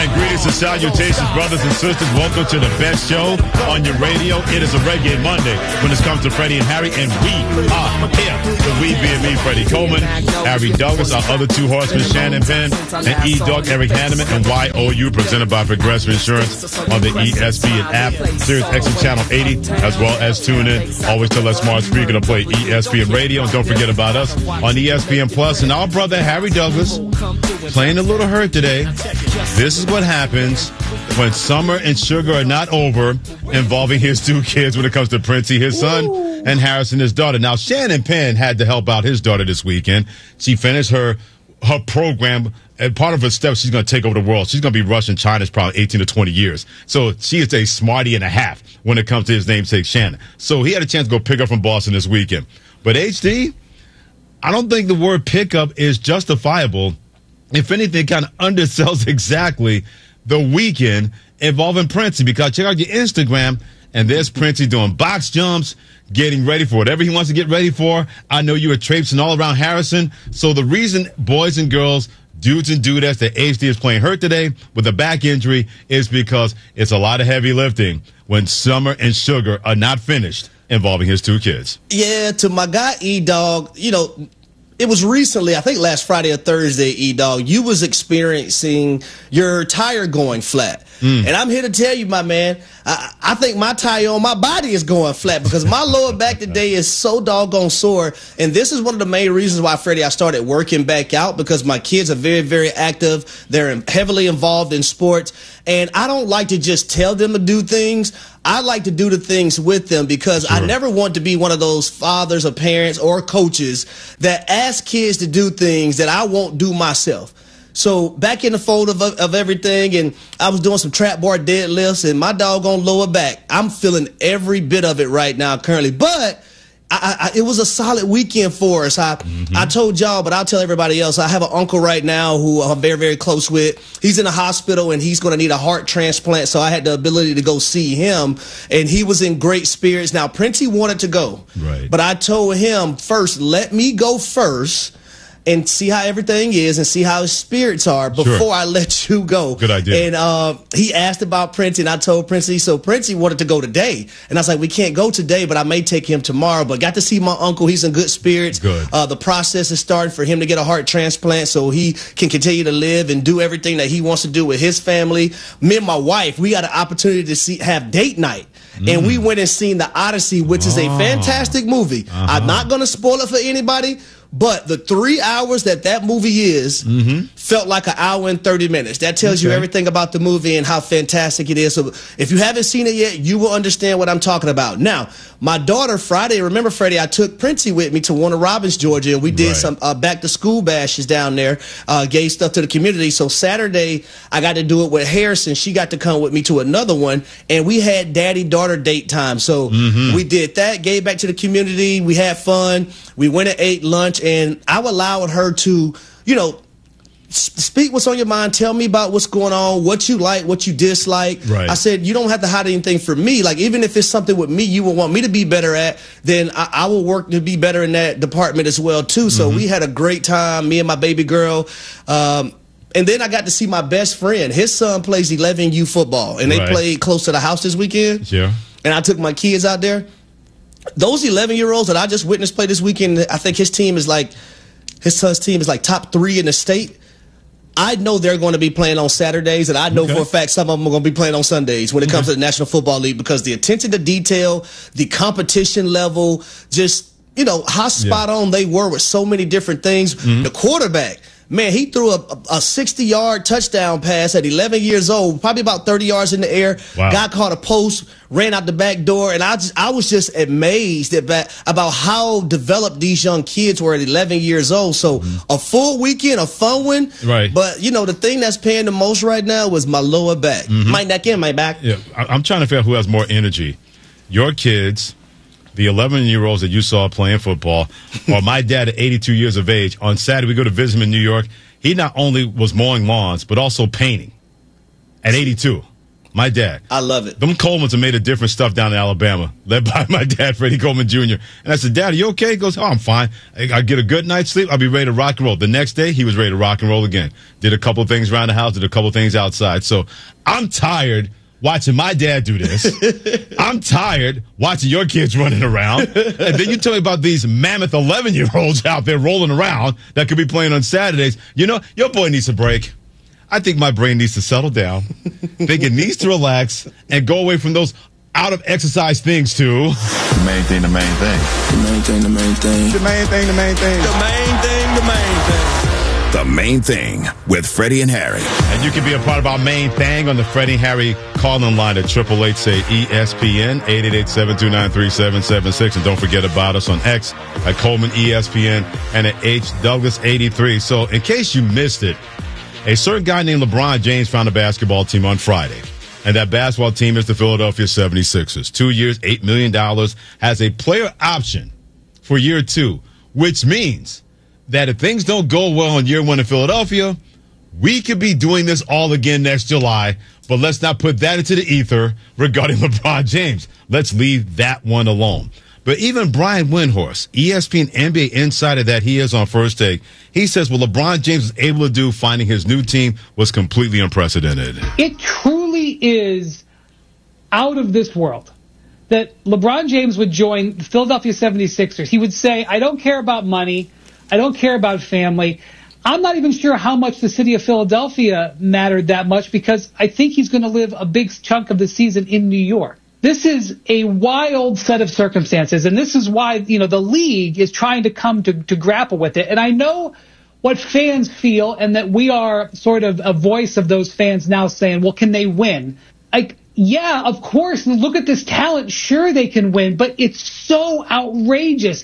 And greetings and salutations, brothers and sisters. Welcome to the best show on your radio. It is a Reggae Monday when it comes to Freddie and Harry, and we are here. The we being me, Freddie Coleman, Harry Douglas, our other two horsemen, Shannon Penn, and E-Dog, Eric Hanneman, and YOU, presented by Progressive Insurance on the ESPN app, Sirius XM Channel 80, as well as tune in. Always tell that smart speaker to play ESPN Radio, and don't forget about us on ESPN Plus. And our brother, Harry Douglas, playing a little hurt today. This is what happens when Summer and Sugar are not over, involving his two kids when it comes to Princey, his son, and Harrison, his daughter. Now, Shannon Penn had to help out his daughter this weekend. She finished her program, and part of her steps, she's going to take over the world. She's going to be rushing China's probably 18 to 20 years. So she is a smarty and a half when it comes to his namesake, Shannon. So he had a chance to go pick up from Boston this weekend. But HD, I don't think the word pickup is justifiable. If anything, it kind of undersells exactly the weekend involving Princey, because check out your Instagram, and there's Princey doing box jumps, getting ready for whatever he wants to get ready for. I know you were traipsing all around Harrison. So the reason boys and girls, dudes and dudettes, that HD is playing hurt today with a back injury is because it's a lot of heavy lifting when Summer and Sugar are not finished involving his two kids. Yeah, to my guy E-Dog, you know, it was recently, I think last Friday or Thursday, E-Dog, you was experiencing your tire going flat. And I'm here to tell you, my man, I think my tire on my body is going flat because my lower back today is so doggone sore. And this is one of the main reasons why, Freddie, I started working back out, because my kids are very, very active. They're heavily involved in sports. And I don't like to just tell them to do things. I like to do the things with them, because I never want to be one of those fathers or parents or coaches that ask kids to do things that I won't do myself. So back in the fold of everything, and I was doing some trap bar deadlifts, and my doggone lower back, I'm feeling every bit of it right now currently. But it was a solid weekend for us. I told y'all, but I'll tell everybody else. I have an uncle right now who I'm very, very close with. He's in the hospital, and he's going to need a heart transplant, so I had the ability to go see him, and he was in great spirits. Now, Princey wanted to go, but I told him, first, let me go first and see how everything is and see how his spirits are before I let you go. Good idea. And he asked about Princey, and I told Princey, so Princey wanted to go today. And I was like, we can't go today, but I may take him tomorrow. But got to see my uncle. He's in good spirits. Good. The process is starting for him to get a heart transplant so he can continue to live and do everything that he wants to do with his family. Me and my wife, we got an opportunity to have date night. And we went and seen The Odyssey, which is a fantastic movie. I'm not going to spoil it for anybody, but the 3 hours that movie is felt like an hour and 30 minutes. That tells you everything about the movie and how fantastic it is. So if you haven't seen it yet, you will understand what I'm talking about. Now, my daughter, Friday, remember, Freddie, I took Princey with me to Warner Robins, Georgia, and we did some back-to-school bashes down there, gave stuff to the community. So Saturday, I got to do it with Harrison. She got to come with me to another one, and we had daddy-daughter date time. So we did that, gave back to the community. We had fun. We went and ate lunch, and I allowed her to, you know, speak what's on your mind. Tell me about what's going on, what you like, what you dislike. I said, you don't have to hide anything from me. Like, even if it's something with me you will want me to be better at, then I will work to be better in that department as well, too. So we had a great time, me and my baby girl. And then I got to see my best friend. His son plays 11U football, and they played close to the house this weekend. And I took my kids out there. Those 11-year-olds that I just witnessed play this weekend, I think his son's team is like top 3 in the state. I know they're going to be playing on Saturdays, and I know for a fact some of them are going to be playing on Sundays when it comes to the National Football League, because the attention to detail, the competition level, just, you know, how spot on they were with so many different things. The quarterback, man, he threw a 60-yard touchdown pass at 11 years old, probably about 30 yards in the air. Guy caught a post, ran out the back door, and I was just amazed about how developed these young kids were at 11 years old. So a full weekend, a fun one. But, you know, the thing that's paying the most right now was my lower back. My neck and my back. Yeah, I'm trying to figure out who has more energy. Your kids, the 11-year-olds that you saw playing football, or my dad at 82 years of age. On Saturday, we go to visit him in New York. He not only was mowing lawns, but also painting at 82. My dad. I love it. Them Colemans have made a different stuff down in Alabama, led by my dad, Freddie Coleman Jr. And I said, Dad, are you okay? He goes, oh, I'm fine. I get a good night's sleep. I'll be ready to rock and roll. The next day, he was ready to rock and roll again. Did a couple things around the house, did a couple things outside. So I'm tired watching my dad do this. I'm tired watching your kids running around. And then you tell me about these mammoth 11-year-olds out there rolling around that could be playing on Saturdays. You know, your boy needs a break. I think my brain needs to settle down. Think it needs to relax and go away from those out-of-exercise things too. The main thing, the main thing. The main thing, the main thing. The main thing, the main thing. The main thing, the main thing. The Main Thing with Freddie and Harry. And you can be a part of our Main Thing on the Freddie and Harry call-in line at 888-SAY-ESPN, 888-729-3776. And don't forget about us on X at Coleman ESPN and at H Douglas 83. So in case you missed it, a certain guy named LeBron James found a basketball team on Friday. And that basketball team is the Philadelphia 76ers. 2 years, $8 million, has a player option for year 2, which means that if things don't go well in year 1 in Philadelphia, we could be doing this all again next July. But let's not put that into the ether regarding LeBron James. Let's leave that one alone. But even Brian Windhorst, ESPN NBA insider that he is on First Take, he says what LeBron James was able to do finding his new team was completely unprecedented. It truly is out of this world that LeBron James would join the Philadelphia 76ers. He would say, I don't care about money. I don't care about family. I'm not even sure how much the city of Philadelphia mattered that much because I think he's going to live a big chunk of the season in New York. This is a wild set of circumstances, and this is why, the league is trying to come to grapple with it. And I know what fans feel, and that we are sort of a voice of those fans now saying, well, can they win? Yeah, of course. Look at this talent. Sure, they can win, but it's so outrageous.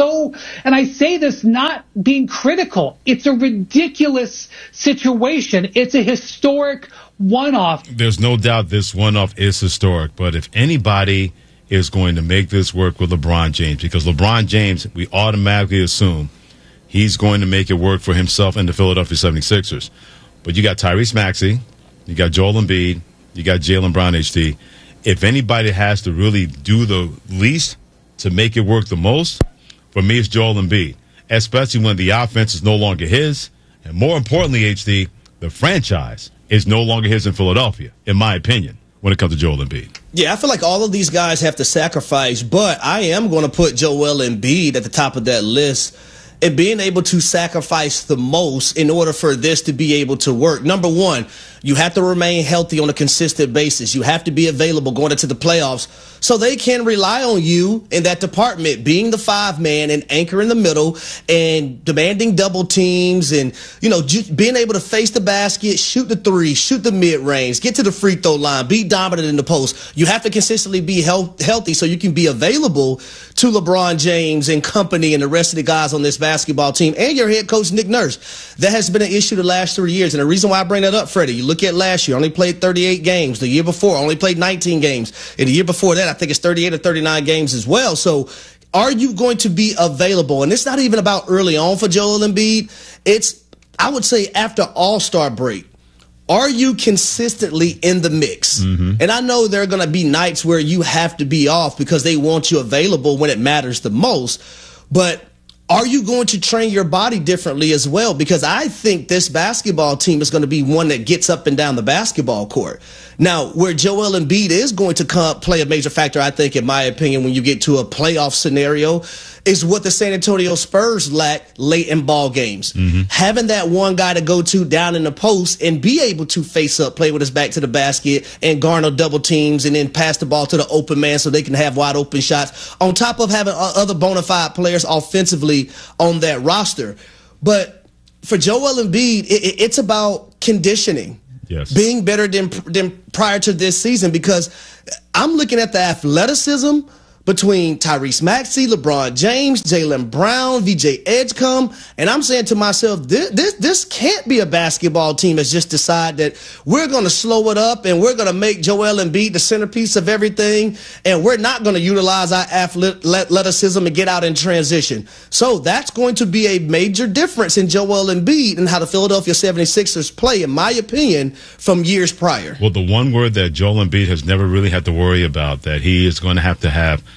And I say this not being critical. It's a ridiculous situation. It's a historic one-off. There's no doubt this one-off is historic, but if anybody is going to make this work with LeBron James, because LeBron James, we automatically assume he's going to make it work for himself and the Philadelphia 76ers. But you got Tyrese Maxey, you got Joel Embiid, you got Jaylen Brown, HD. If anybody has to really do the least to make it work the most, for me it's Joel Embiid, especially when the offense is no longer his, and more importantly, HD, the franchise is no longer his in Philadelphia, in my opinion, when it comes to Joel Embiid. Yeah, I feel like all of these guys have to sacrifice, but I am going to put Joel Embiid at the top of that list. And being able to sacrifice the most in order for this to be able to work. Number one, you have to remain healthy on a consistent basis. You have to be available going into the playoffs so they can rely on you in that department, being the 5-man and anchor in the middle and demanding double teams and, being able to face the basket, shoot the three, shoot the mid-range, get to the free throw line, be dominant in the post. You have to consistently be healthy so you can be available to LeBron James and company and the rest of the guys on this basketball team and your head coach, Nick Nurse. That has been an issue the last 3 years. And the reason why I bring that up, Freddie, you look at last year, only played 38 games. The year before, only played 19 games. And the year before that, I think it's 38 or 39 games as well. So are you going to be available? And it's not even about early on for Joel Embiid. It's, I would say, after All-Star break. Are you consistently in the mix? Mm-hmm. And I know there are going to be nights where you have to be off because they want you available when it matters the most. But are you going to train your body differently as well? Because I think this basketball team is going to be one that gets up and down the basketball court. Now, where Joel Embiid is going to play a major factor, I think, in my opinion, when you get to a playoff scenario, is what the San Antonio Spurs lack late in ball games. Mm-hmm. Having that one guy to go to down in the post and be able to face up, play with his back to the basket, and garner double teams and then pass the ball to the open man so they can have wide open shots, on top of having other bona fide players offensively on that roster. But for Joel Embiid, it's about conditioning. Yes. Being better than prior to this season, because I'm looking at the athleticism, between Tyrese Maxey, LeBron James, Jaylen Brown, VJ Edgecombe. And I'm saying to myself, this can't be a basketball team that's just decide that we're going to slow it up and we're going to make Joel Embiid the centerpiece of everything. And we're not going to utilize our athleticism and get out in transition. So that's going to be a major difference in Joel Embiid and how the Philadelphia 76ers play, in my opinion, from years prior. Well, the one word that Joel Embiid has never really had to worry about that he is going to have,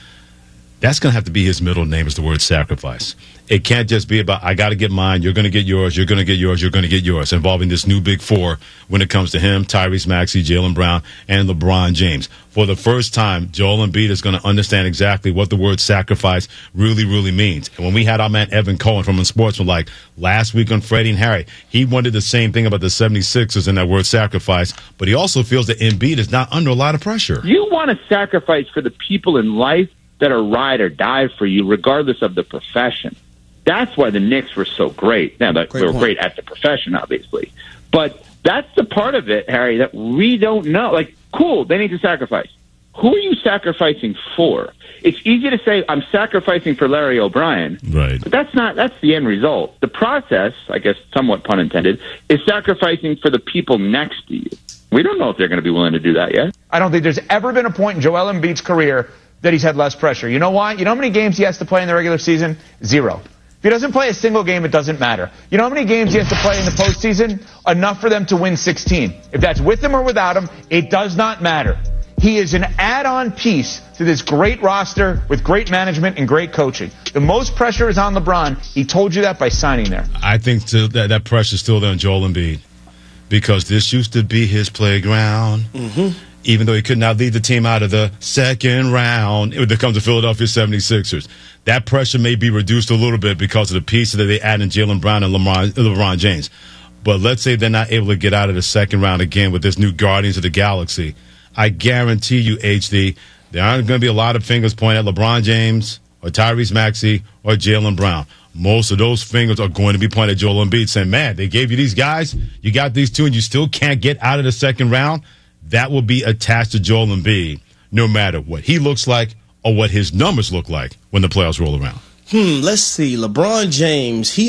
that's going to have to be his middle name, is the word sacrifice. It can't just be about, I got to get mine, you're going to get yours, you're going to get yours, you're going to get yours, involving this new big four when it comes to him, Tyrese Maxey, Jaylen Brown, and LeBron James. For the first time, Joel Embiid is going to understand exactly what the word sacrifice really, really means. And when we had our man Evan Cohen from Unsportsman like last week on Freddie and Harry, he wanted the same thing about the 76ers and that word sacrifice, but he also feels that Embiid is not under a lot of pressure. You want to sacrifice for the people in life that are ride or die for you, regardless of the profession. That's why the Knicks were so great. Now, they were great at the profession, obviously. But that's the part of it, Harry, that we don't know. Like, cool, they need to sacrifice. Who are you sacrificing for? It's easy to say, I'm sacrificing for Larry O'Brien. Right. But that's the end result. The process, I guess somewhat pun intended, is sacrificing for the people next to you. We don't know if they're going to be willing to do that yet. I don't think there's ever been a point in Joel Embiid's career that he's had less pressure. You know why? You know how many games he has to play in the regular season? 0. If he doesn't play a single game, it doesn't matter. You know how many games he has to play in the postseason? Enough for them to win 16. If that's with him or without him, it does not matter. He is an add-on piece to this great roster with great management and great coaching. The most pressure is on LeBron. He told you that by signing there. I think that pressure is still there on Joel Embiid because this used to be his playground. Mm-hmm. Even though he could not lead the team out of the second round when it comes to Philadelphia 76ers. That pressure may be reduced a little bit because of the pieces that they add in Jaylen Brown and LeBron James. But let's say they're not able to get out of the second round again with this new Guardians of the Galaxy. I guarantee you, HD, there aren't going to be a lot of fingers pointed at LeBron James or Tyrese Maxey or Jaylen Brown. Most of those fingers are going to be pointed at Joel Embiid saying, man, they gave you these guys, you got these two, and you still can't get out of the second round. That will be attached to Joel Embiid no matter what he looks like or what his numbers look like when the playoffs roll around. Let's see. LeBron James, he